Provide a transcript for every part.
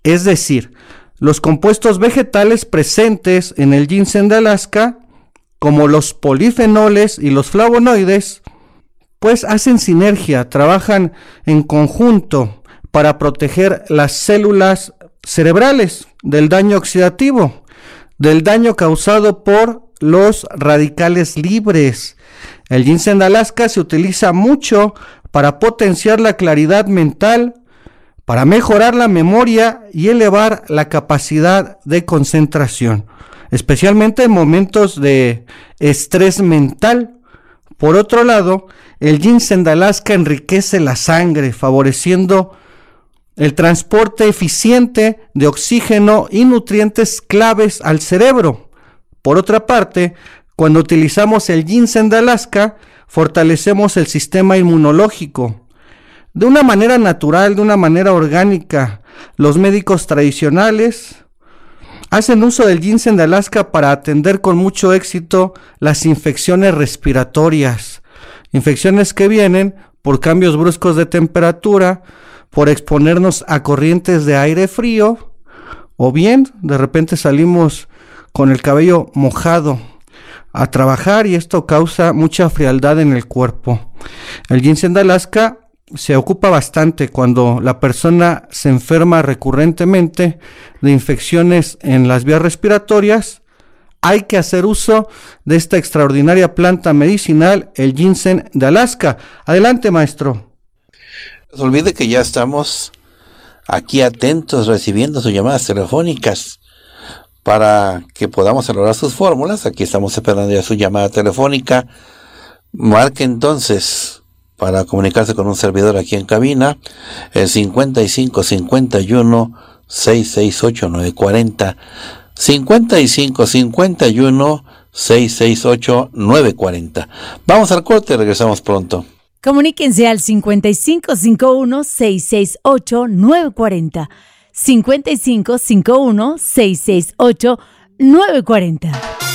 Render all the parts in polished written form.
Es decir, los compuestos vegetales presentes en el ginseng de Alaska, como los polifenoles y los flavonoides, pues hacen sinergia, trabajan en conjunto para proteger las células cerebrales del daño oxidativo, del daño causado por los radicales libres. El ginseng de Alaska se utiliza mucho para potenciar la claridad mental, para mejorar la memoria y elevar la capacidad de concentración, especialmente en momentos de estrés mental. Por otro lado, el ginseng de Alaska enriquece la sangre, favoreciendo el transporte eficiente de oxígeno y nutrientes claves al cerebro. Por otra parte, cuando utilizamos el ginseng de Alaska, fortalecemos el sistema inmunológico. De una manera natural, de una manera orgánica, los médicos tradicionales hacen uso del ginseng de Alaska para atender con mucho éxito las infecciones respiratorias, infecciones que vienen por cambios bruscos de temperatura, por exponernos a corrientes de aire frío, o bien de repente salimos con el cabello mojado a trabajar y esto causa mucha frialdad en el cuerpo. El ginseng de Alaska se ocupa bastante cuando la persona se enferma recurrentemente de infecciones en las vías respiratorias. Hay que hacer uso de esta extraordinaria planta medicinal, el ginseng de Alaska. Adelante, maestro. No se olvide que ya estamos aquí atentos recibiendo sus llamadas telefónicas para que podamos elaborar sus fórmulas. Aquí estamos esperando ya su llamada telefónica. Marque entonces para comunicarse con un servidor aquí en cabina, el 55 51 668 940, 55 51 668 940. Vamos al corte y regresamos pronto. Comuníquense al 55 51 668 940, 55 51 668 940.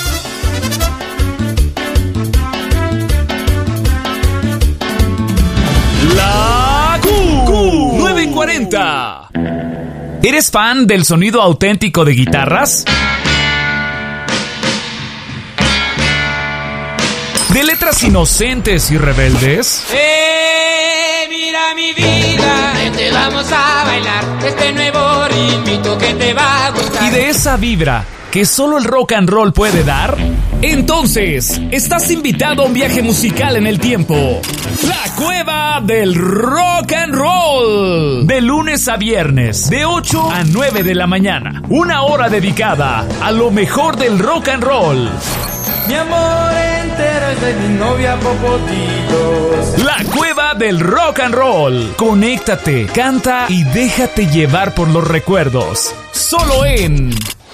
La Q 940. ¿Eres fan del sonido auténtico de guitarras? ¿De letras inocentes y rebeldes? Mira mi vida, te vamos a bailar este nuevo ritmito que te va a gustar. ¿Y de esa vibra que solo el rock and roll puede dar? Entonces, estás invitado a un viaje musical en el tiempo. La Cueva del Rock and Roll. De lunes a viernes, de 8 a 9 de la mañana. Una hora dedicada a lo mejor del rock and roll. Mi amor entero es de mi novia Popotillos. La Cueva del Rock and Roll. Conéctate, canta y déjate llevar por los recuerdos. Solo en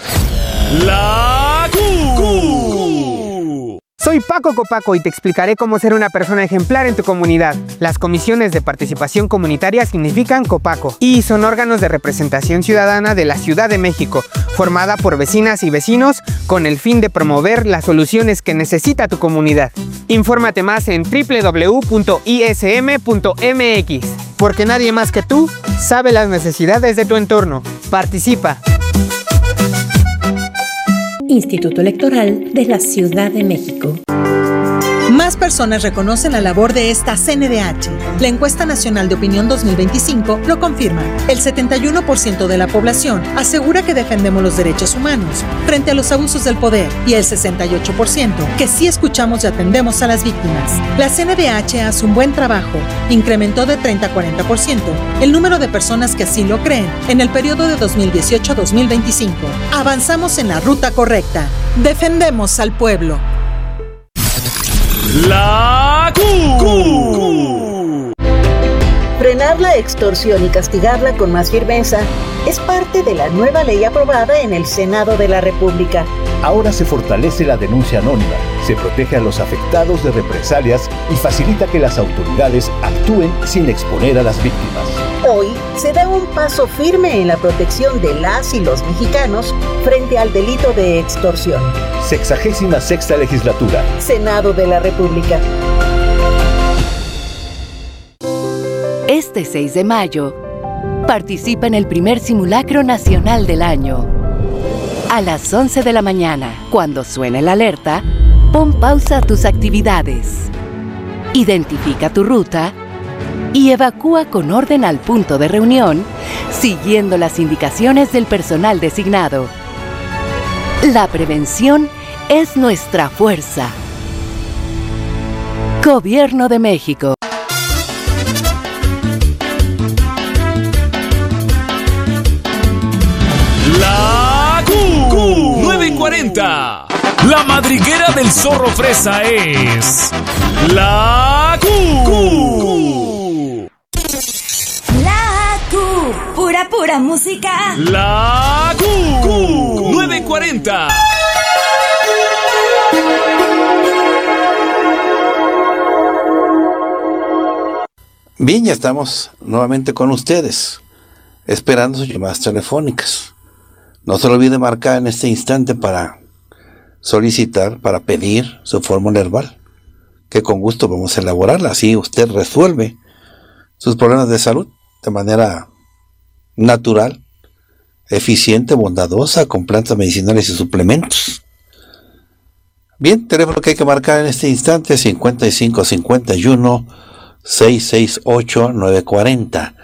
La Q. Soy Paco Copaco y te explicaré cómo ser una persona ejemplar en tu comunidad. Las comisiones de participación comunitaria significan Copaco y son órganos de representación ciudadana de la Ciudad de México, formada por vecinas y vecinos con el fin de promover las soluciones que necesita tu comunidad. Infórmate más en www.ism.mx, porque nadie más que tú sabe las necesidades de tu entorno. Participa. Instituto Electoral de la Ciudad de México. Más personas reconocen la labor de esta CNDH. La encuesta nacional de opinión 2025 lo confirma. El 71% de la población asegura que defendemos los derechos humanos frente a los abusos del poder y el 68% que sí escuchamos y atendemos a las víctimas. La CNDH hace un buen trabajo. Incrementó de 30 a 40% el número de personas que así lo creen en el periodo de 2018 a 2025. Avanzamos en la ruta correcta. Defendemos al pueblo. La Q. Frenar la extorsión y castigarla con más firmeza es parte de la nueva ley aprobada en el Senado de la República. Ahora se fortalece la denuncia anónima, se protege a los afectados de represalias y facilita que las autoridades actúen sin exponer a las víctimas. Hoy se da un paso firme en la protección de las y los mexicanos frente al delito de extorsión. 66ª Legislatura. Senado de la República. Este 6 de mayo, Participa en el primer simulacro nacional del año. A las 11 de la mañana, cuando suene la alerta, pon pausa a tus actividades. Identifica tu ruta y evacúa con orden al punto de reunión, siguiendo las indicaciones del personal designado. La prevención es nuestra fuerza. Gobierno de México. La Q. 9:40. La madriguera del zorro fresa es la Q. La Q. Pura música. La Q. 9:40. Bien, ya estamos nuevamente con ustedes, esperando sus llamadas telefónicas. No se olvide marcar en este instante para solicitar, para pedir su fórmula herbal, que con gusto vamos a elaborarla. Así usted resuelve sus problemas de salud de manera natural, eficiente, bondadosa, con plantas medicinales y suplementos. Bien, teléfono que hay que marcar en este instante: 5551 668 940,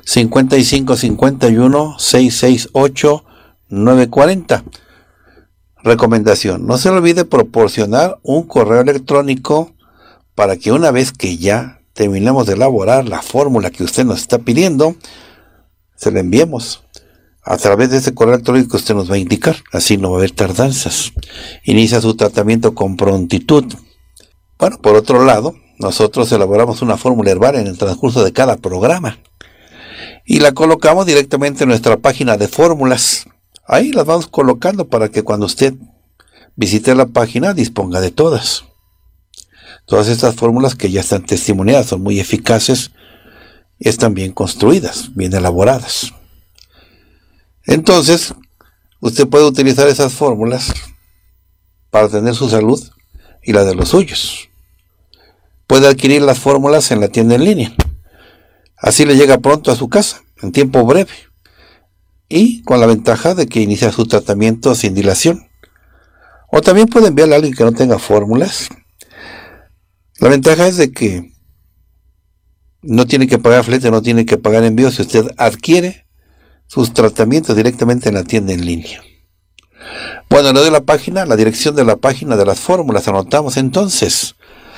5551 668 940. Recomendación: no se le olvide proporcionar un correo electrónico para que una vez que ya terminemos de elaborar la fórmula que usted nos está pidiendo, se la enviemos. A través de ese correo electrónico usted nos va a indicar, así no va a haber tardanzas. Inicia su tratamiento con prontitud. Bueno, por otro lado, nosotros elaboramos una fórmula herbal en el transcurso de cada programa y la colocamos directamente en nuestra página de fórmulas. Ahí las vamos colocando para que cuando usted visite la página disponga de todas. Todas estas fórmulas que ya están testimoniadas son muy eficaces y están bien construidas, bien elaboradas. Entonces, usted puede utilizar esas fórmulas para tener su salud y la de los suyos. Puede adquirir las fórmulas en la tienda en línea. Así le llega pronto a su casa, en tiempo breve. Y con la ventaja de que inicia su tratamiento sin dilación. O también puede enviarle a alguien que no tenga fórmulas. La ventaja es de que no tiene que pagar flete, no tiene que pagar envío si usted adquiere sus tratamientos directamente en la tienda en línea. Bueno, le doy la dirección de la página de las fórmulas. Anotamos entonces: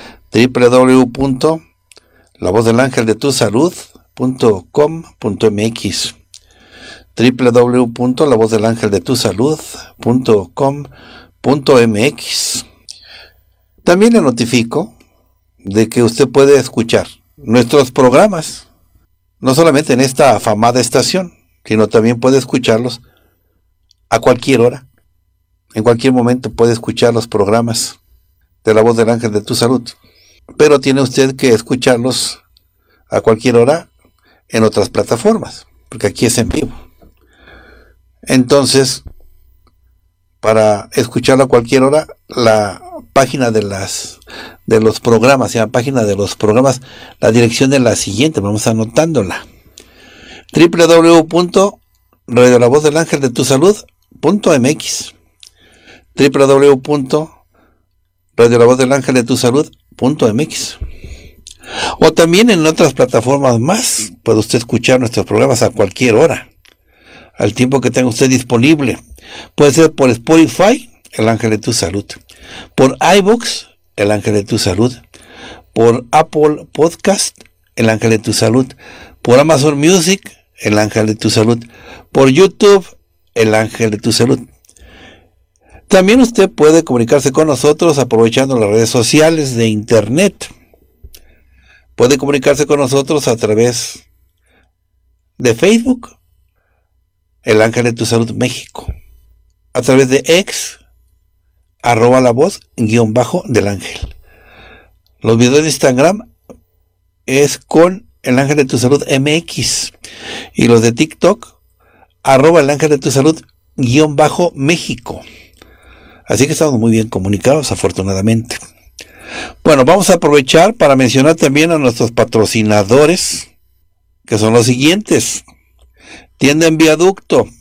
www.lavozdelangeldetusalud.com.mx, www.lavozdelangeldetusalud.com.mx. También le notifico de que usted puede escuchar nuestros programas, no solamente en esta afamada estación, sino también puede escucharlos a cualquier hora. En cualquier momento puede escuchar los programas de La Voz del Ángel de tu Salud. Pero tiene usted que escucharlos a cualquier hora en otras plataformas, porque aquí es en vivo. Entonces, para escucharlo a cualquier hora, la página de los programas, la página de los programas, la dirección de la siguiente, vamos anotándola: www.radiolavozdelangeldetusalud.mx, www.radiolavozdelangeldetusalud.mx. O también en otras plataformas más puede usted escuchar nuestros programas a cualquier hora, al tiempo que tenga usted disponible. Puede ser por Spotify, El Ángel de tu Salud; por iVoox, El Ángel de tu Salud; por Apple Podcast, El Ángel de tu Salud; por Amazon Music, El Ángel de tu Salud; por YouTube, El Ángel de tu Salud. También usted puede comunicarse con nosotros aprovechando las redes sociales de internet. Puede comunicarse con nosotros a través de Facebook, El Ángel de tu Salud México; a través de X, @lavoz_del-ángel. Los videos de Instagram es con El Ángel de tu Salud MX, y los de TikTok, @el Ángel de tu Salud_México. Así que estamos muy bien comunicados, afortunadamente. Bueno, vamos a aprovechar para mencionar también a nuestros patrocinadores, que son los siguientes: Tienda en Viaducto,